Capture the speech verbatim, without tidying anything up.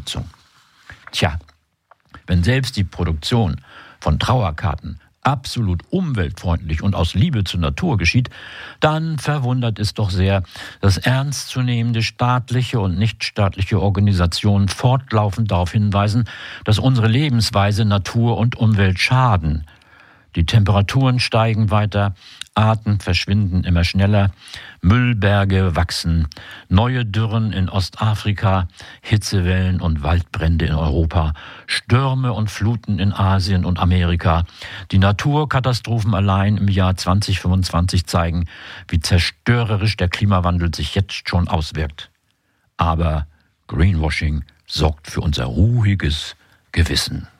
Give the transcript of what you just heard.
Umweltverschmutzung. Tja, wenn selbst die Produktion von Trauerkarten absolut umweltfreundlich und aus Liebe zur Natur geschieht, dann verwundert es doch sehr, dass ernstzunehmende staatliche und nichtstaatliche Organisationen fortlaufend darauf hinweisen, dass unsere Lebensweise Natur und Umwelt schaden. Die Temperaturen steigen weiter, Arten verschwinden immer schneller, Müllberge wachsen, neue Dürren in Ostafrika, Hitzewellen und Waldbrände in Europa, Stürme und Fluten in Asien und Amerika. Die Naturkatastrophen allein im Jahr zwanzig fünfundzwanzig zeigen, wie zerstörerisch der Klimawandel sich jetzt schon auswirkt. Aber Greenwashing sorgt für unser ruhiges Gewissen.